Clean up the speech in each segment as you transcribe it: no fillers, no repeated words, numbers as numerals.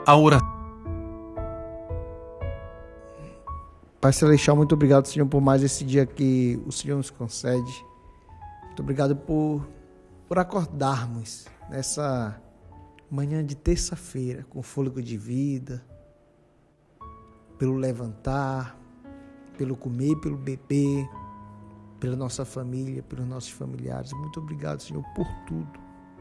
a oração. Pai Celestial, muito obrigado, Senhor, por mais esse dia que o Senhor nos concede. Muito obrigado por acordarmos nessa manhã de terça-feira com fôlego de vida, pelo levantar, pelo comer, pelo beber, pela nossa família, pelos nossos familiares. Muito obrigado, Senhor, por tudo.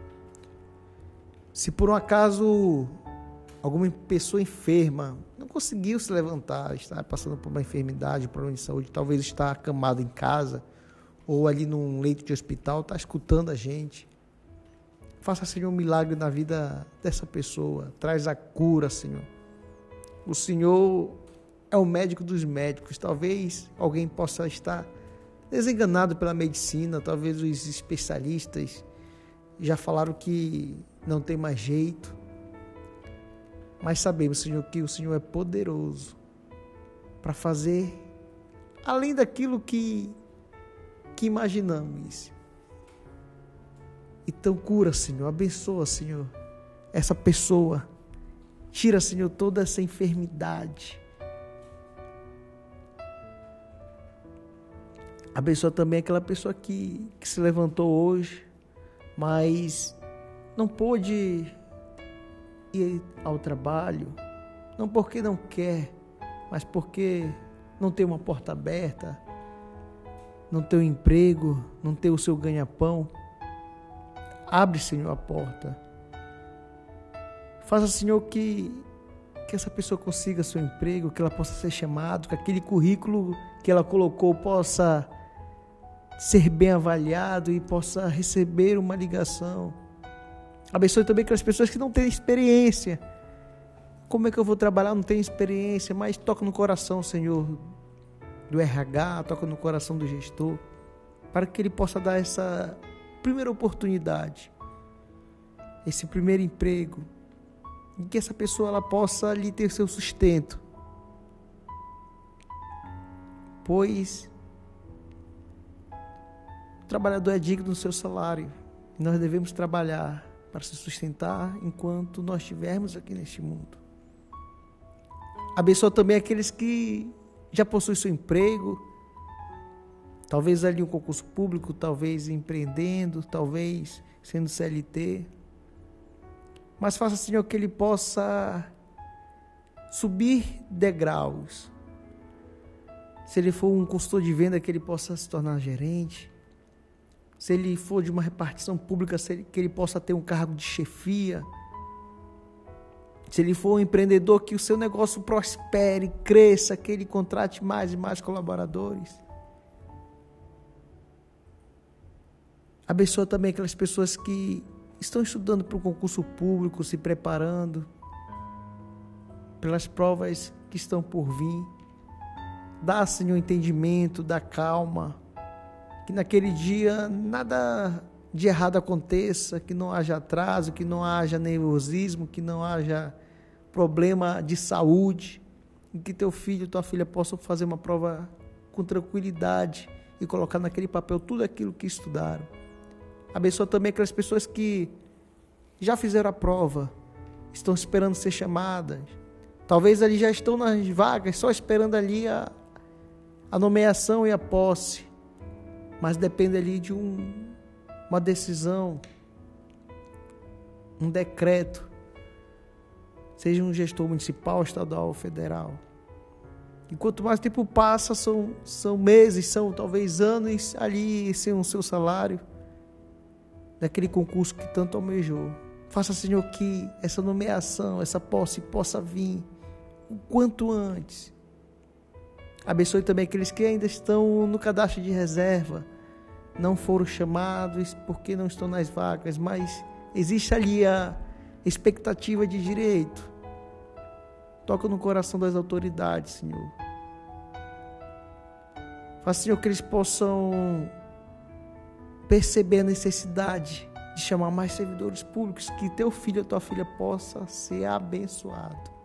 Se por um acaso alguma pessoa enferma não conseguiu se levantar, está passando por uma enfermidade, um problema de saúde, talvez está acamado em casa ou ali num leito de hospital, está escutando a gente. Faça, Senhor, um milagre na vida dessa pessoa. Traz a cura, Senhor. O Senhor é o médico dos médicos. Talvez alguém possa estar desenganado pela medicina, talvez os especialistas já falaram que não tem mais jeito. Mas sabemos, Senhor, que o Senhor é poderoso para fazer além daquilo que imaginamos. Então cura, Senhor, abençoa, Senhor, essa pessoa. Tira, Senhor, toda essa enfermidade. Abençoa também aquela pessoa que se levantou hoje, mas não pôde ir ao trabalho, não porque não quer, mas porque não tem uma porta aberta, não tem um emprego, não tem o seu ganha-pão. Abre, Senhor, a porta. Faça, Senhor, que essa pessoa consiga seu emprego, que ela possa ser chamada, que aquele currículo que ela colocou possa ser bem avaliado e possa receber uma ligação. Abençoe também aquelas pessoas que não têm experiência. Como é que eu vou trabalhar? Não tenho experiência, mas toca no coração, Senhor, do RH, toca no coração do gestor, para que ele possa dar essa primeira oportunidade, esse primeiro emprego, e que essa pessoa ela possa ali ter seu sustento. Pois o trabalhador é digno do seu salário, e nós devemos trabalhar para se sustentar enquanto nós estivermos aqui neste mundo. Abençoa também aqueles que já possuem seu emprego, talvez ali um concurso público, talvez empreendendo, talvez sendo CLT. Mas faça, Senhor, que ele possa subir degraus. Se ele for um consultor de venda, que ele possa se tornar gerente. Se ele for de uma repartição pública, que ele possa ter um cargo de chefia. Se ele for um empreendedor, que o seu negócio prospere, cresça, que ele contrate mais e mais colaboradores. Abençoa também aquelas pessoas que estão estudando para o concurso público, se preparando pelas provas que estão por vir. Dá, Senhor, entendimento, dá calma, que naquele dia nada de errado aconteça, que não haja atraso, que não haja nervosismo, que não haja problema de saúde, e que teu filho, tua filha possam fazer uma prova com tranquilidade e colocar naquele papel tudo aquilo que estudaram. Abençoa também aquelas pessoas que já fizeram a prova, estão esperando ser chamadas, talvez ali já estão nas vagas, só esperando ali a nomeação e a posse, mas depende ali de uma decisão, um decreto, seja um gestor municipal, estadual ou federal. E quanto mais tempo passa, são meses, são talvez anos ali sem o seu salário, daquele concurso que tanto almejou. Faça, Senhor, que essa nomeação, essa posse possa vir o quanto antes. Abençoe também aqueles que ainda estão no cadastro de reserva, não foram chamados porque não estão nas vagas, mas existe ali a expectativa de direito. Toca no coração das autoridades, Senhor. Faça, Senhor, que eles possam perceber a necessidade de chamar mais servidores públicos, que teu filho ou tua filha possa ser abençoado.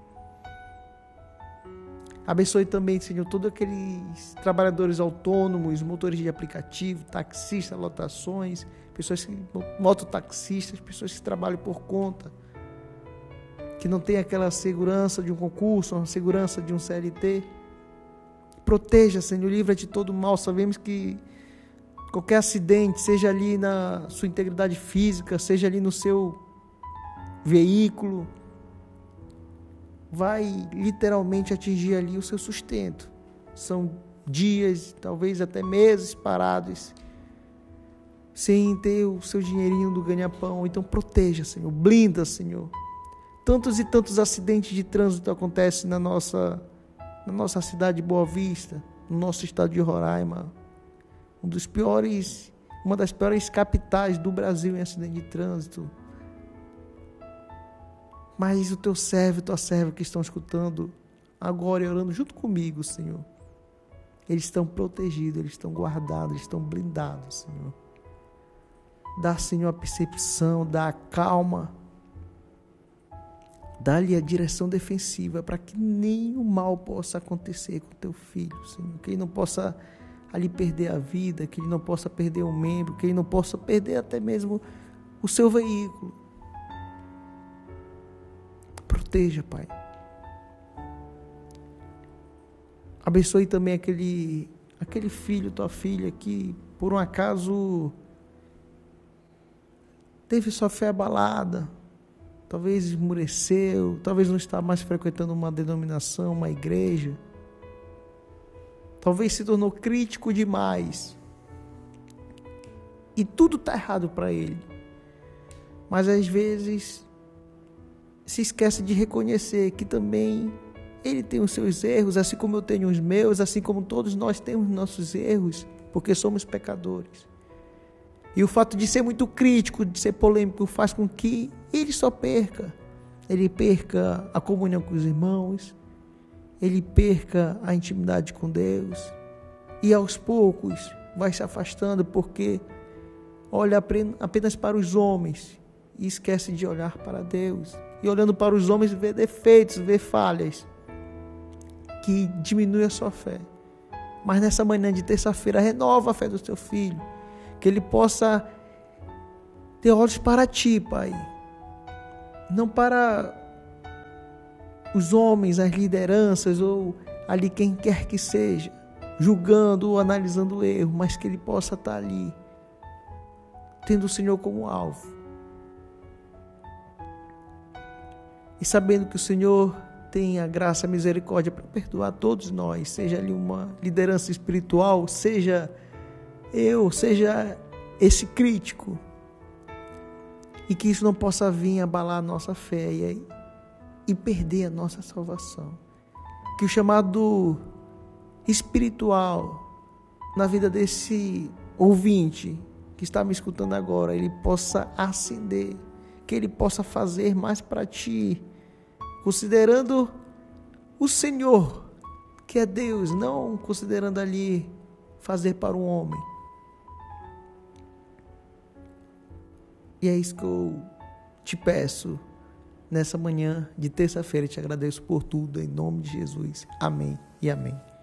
Abençoe também, Senhor, todos aqueles trabalhadores autônomos, motores de aplicativo, taxistas, lotações, pessoas que, mototaxistas, pessoas que trabalham por conta, que não tem aquela segurança de um concurso, uma segurança de um CLT. Proteja, Senhor, livra de todo mal. Sabemos que qualquer acidente, seja ali na sua integridade física, seja ali no seu veículo, vai literalmente atingir ali o seu sustento. São dias, talvez até meses parados, sem ter o seu dinheirinho do ganha-pão. Então proteja, Senhor, blinda, Senhor. Tantos e tantos acidentes de trânsito acontecem na nossa cidade de Boa Vista, no nosso estado de Roraima, uma das piores capitais do Brasil em acidente de trânsito. Mas o teu servo e tua serva que estão escutando agora e orando junto comigo, Senhor, eles estão protegidos, eles estão guardados, eles estão blindados, Senhor. Dá, Senhor, a percepção, dá a calma, dá-lhe a direção defensiva para que nenhum mal possa acontecer com teu filho, Senhor. Que ele não possa ali perder a vida, que ele não possa perder um membro, que ele não possa perder até mesmo o seu veículo. Proteja, Pai. Abençoe também aquele filho, tua filha, que por um acaso teve sua fé abalada, talvez esmureceu, talvez não está mais frequentando uma denominação, uma igreja, talvez se tornou crítico demais e tudo está errado para ele, mas às vezes se esquece de reconhecer que também ele tem os seus erros, assim como eu tenho os meus, assim como todos nós temos nossos erros, porque somos pecadores. E o fato de ser muito crítico, de ser polêmico, faz com que ele só perca. Ele perca a comunhão com os irmãos, ele perca a intimidade com Deus, e aos poucos vai se afastando, porque olha apenas para os homens e esquece de olhar para Deus. E olhando para os homens vê defeitos, vê falhas, que diminui a sua fé. Mas nessa manhã de terça-feira, renova a fé do teu filho, que ele possa ter olhos para ti, Pai, não para os homens, as lideranças ou ali quem quer que seja, julgando ou analisando o erro, mas que ele possa estar ali, tendo o Senhor como alvo, e sabendo que o Senhor tem a graça, a misericórdia para perdoar todos nós, seja ali uma liderança espiritual, seja eu, seja esse crítico, e que isso não possa vir abalar a nossa fé e perder a nossa salvação. Que o chamado espiritual na vida desse ouvinte que está me escutando agora, ele possa acender, que ele possa fazer mais para ti, considerando o Senhor, que é Deus, não considerando ali fazer para um homem. E é isso que eu te peço nessa manhã de terça-feira. Te agradeço por tudo, em nome de Jesus. Amém e amém.